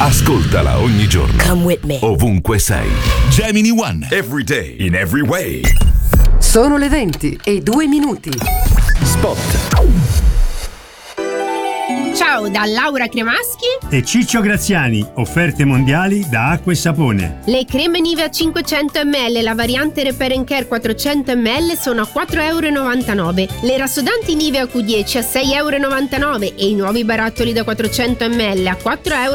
Ascoltala ogni giorno. Come with me. Ovunque sei. Gemini One. Every day. In every way. Sono le 20:02. Spot. Ciao da Laura Cremaschi e Ciccio Graziani, offerte mondiali da Acqua e Sapone. Le creme Nivea 500 ml, la variante Repair & Care 400 ml sono a 4,99 €. Le rassodanti Nivea Q10 a 6,99 € e i nuovi barattoli da 400 ml a 4,99 €.